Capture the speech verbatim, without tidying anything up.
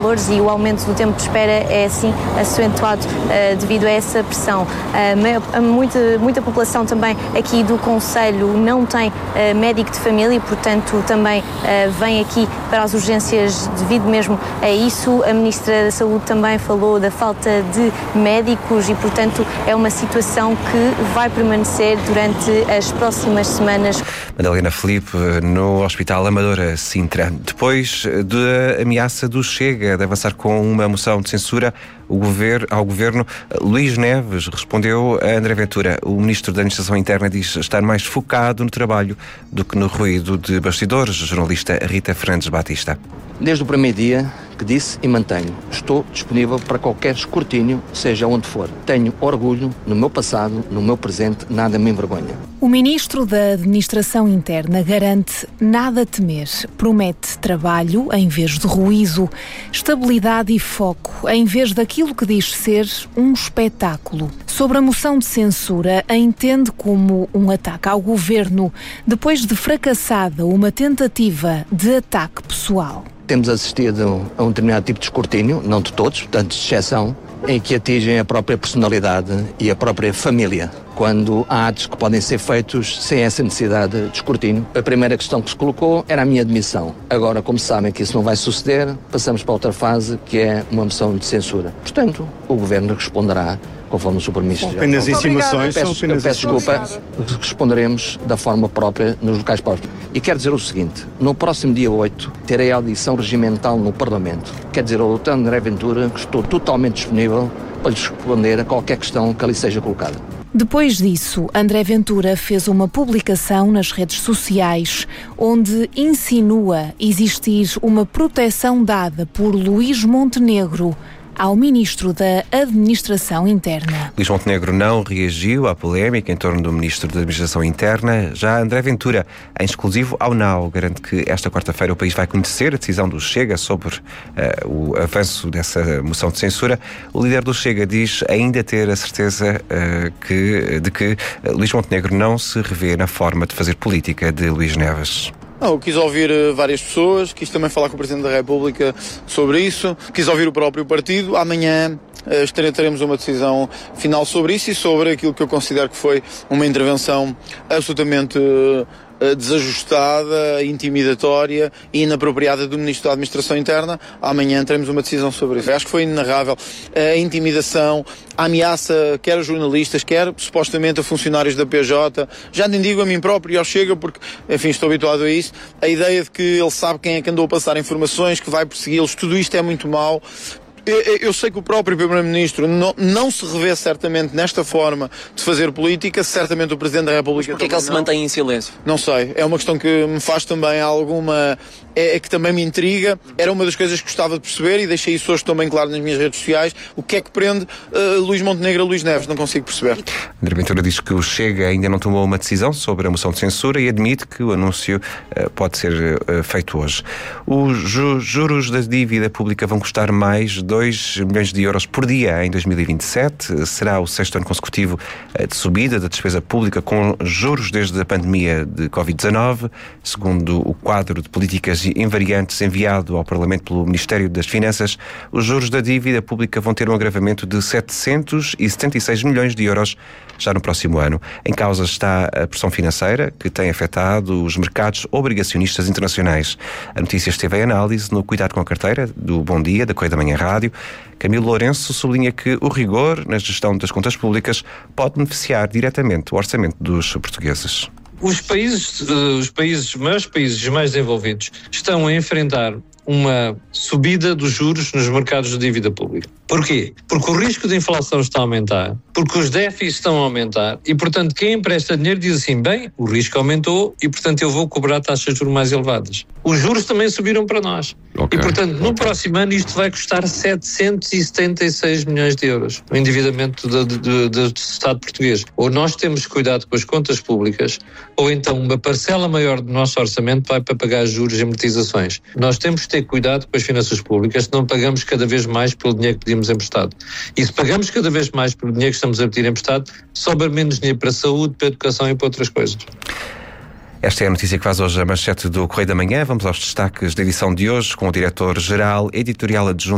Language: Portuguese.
e o aumento do tempo de espera é assim acentuado uh, devido a essa pressão. Uh, muita, muita população também aqui do concelho não tem uh, médico de família e, portanto, também uh, vem aqui para as urgências devido mesmo a isso. A Ministra da Saúde também falou da falta de médicos e, portanto, é uma situação que vai permanecer durante as próximas semanas. Madalena Filipe, no Hospital Amadora Sintra. Depois da ameaça do Chega de avançar com uma moção de censura o governo, ao Governo, Luís Neves respondeu a André Ventura. O Ministro da Administração Interna diz estar mais focado no trabalho do que no ruído de bastidores. Jornalista Rita Fernandes Batista. Desde o primeiro dia que disse e mantenho, estou disponível para qualquer escrutínio, seja onde for. Tenho orgulho no meu passado, no meu presente, nada me envergonha. O Ministro da Administração Interna garante nada temer. Promete trabalho em vez de ruído, estabilidade e foco em vez daquilo que diz ser um espetáculo. Sobre a moção de censura, a entende como um ataque ao Governo, depois de fracassada uma tentativa de ataque pessoal. Temos assistido a um determinado tipo de escrutínio, não de todos, portanto de exceção, em que atingem a própria personalidade e a própria família, quando há atos que podem ser feitos sem essa necessidade de escrutínio. A primeira questão que se colocou era a minha admissão. Agora, como sabem que isso não vai suceder, passamos para outra fase, que é uma moção de censura. Portanto, o Governo responderá conforme o Super Ministro. São apenas insinuações, peço, são apenas peço desculpa, responderemos da forma própria nos locais próprios. E quero dizer o seguinte, no próximo dia oito terei audição regimental no Parlamento. Quer dizer ao doutor André Ventura que estou totalmente disponível para lhe responder a qualquer questão que ali seja colocada. Depois disso, André Ventura fez uma publicação nas redes sociais onde insinua existir uma proteção dada por Luís Montenegro ao Ministro da Administração Interna. Luís Montenegro não reagiu à polémica em torno do Ministro da Administração Interna. Já André Ventura, em exclusivo ao Now, garante que esta quarta-feira o país vai conhecer a decisão do Chega sobre uh, o avanço dessa moção de censura. O líder do Chega diz ainda ter a certeza uh, que, de que uh, Luís Montenegro não se revê na forma de fazer política de Luís Neves. Não, eu quis ouvir uh, várias pessoas, quis também falar com o Presidente da República sobre isso, quis ouvir o próprio partido. Amanhã uh, teremos uma decisão final sobre isso e sobre aquilo que eu considero que foi uma intervenção absolutamente uh, desajustada, intimidatória e inapropriada do Ministro da Administração Interna. Amanhã teremos uma decisão sobre isso. Acho que foi inenarrável a intimidação, a ameaça, quer a jornalistas, quer supostamente a funcionários da P J. Já nem digo a mim próprio e ao Chega, porque, enfim, estou habituado a isso. A ideia de que ele sabe quem é que andou a passar informações, que vai persegui-los, tudo isto é muito mau. Eu sei que o próprio Primeiro-Ministro não, não se revê certamente nesta forma de fazer política, certamente o Presidente da República... Mas porquê é que ele se mantém em silêncio? Não sei, é uma questão que me faz também alguma... É, é que também me intriga, era uma das coisas que gostava de perceber e deixei isso hoje também claro nas minhas redes sociais, o que é que prende uh, Luís Montenegro a Luís Neves, não consigo perceber. André Ventura diz que o Chega ainda não tomou uma decisão sobre a moção de censura e admite que o anúncio uh, pode ser uh, feito hoje. Os ju- juros da dívida pública vão custar mais dois milhões de euros por dia em dois mil e vinte e sete. Será o sexto ano consecutivo de subida da despesa pública com juros desde a pandemia de covid dezanove. Segundo o quadro de políticas invariantes enviado ao Parlamento pelo Ministério das Finanças, os juros da dívida pública vão ter um agravamento de setecentos e setenta e seis milhões de euros já no próximo ano. Em causa está a pressão financeira que tem afetado os mercados obrigacionistas internacionais. A notícia esteve em análise no Cuidado com a Carteira, do Bom Dia, da Correia da Manhã Rádio. Camilo Lourenço sublinha que o rigor na gestão das contas públicas pode beneficiar diretamente o orçamento dos portugueses. Os países, os países, os maiores países mais desenvolvidos estão a enfrentar uma subida dos juros nos mercados de dívida pública. Porquê? Porque o risco de inflação está a aumentar, porque os déficits estão a aumentar e, portanto, quem empresta dinheiro diz assim, bem, o risco aumentou e, portanto, eu vou cobrar taxas de juros mais elevadas. Os juros também subiram para nós. Okay. E, portanto, no próximo ano isto vai custar setecentos e setenta e seis milhões de euros, o endividamento do, do, do, do Estado português. Ou nós temos cuidado com as contas públicas, ou então uma parcela maior do nosso orçamento vai para pagar juros e amortizações. Nós temos que ter cuidado com as finanças públicas, senão pagamos cada vez mais pelo dinheiro que pedimos emprestado. E se pagamos cada vez mais pelo dinheiro que estamos a pedir emprestado, sobra menos dinheiro para a saúde, para a educação e para outras coisas. Esta é a notícia que faz hoje a manchete do Correio da Manhã. Vamos aos destaques da edição de hoje com o diretor-geral editorial adjunto